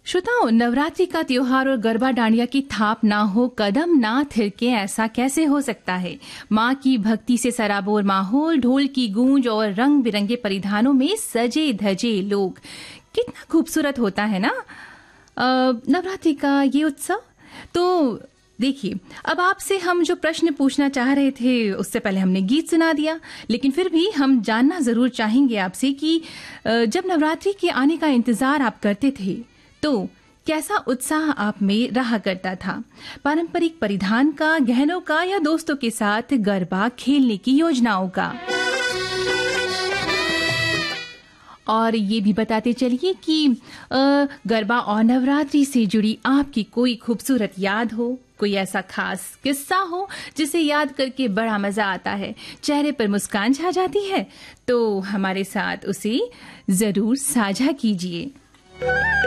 श्रोताओं, नवरात्रि का त्योहार और गरबा डांडिया की थाप ना हो, कदम ना थिरके, ऐसा कैसे हो सकता है। माँ की भक्ति से सराबोर माहौल, ढोल की गूंज और रंग बिरंगे परिधानों में सजे धजे लोग, कितना खूबसूरत होता है ना नवरात्रि का ये उत्सव। तो देखिए, अब आपसे हम जो प्रश्न पूछना चाह रहे थे उससे पहले हमने गीत सुना दिया, लेकिन फिर भी हम जानना जरूर चाहेंगे आपसे कि जब नवरात्रि के आने का इंतजार आप करते थे तो कैसा उत्साह आप में रहा करता था। पारंपरिक परिधान का, गहनों का, या दोस्तों के साथ गरबा खेलने की योजनाओं का। और ये भी बताते चलिए कि गरबा और नवरात्रि से जुड़ी आपकी कोई खूबसूरत याद हो, कोई ऐसा खास किस्सा हो जिसे याद करके बड़ा मजा आता है, चेहरे पर मुस्कान छा जाती है, तो हमारे साथ उसे जरूर साझा कीजिए।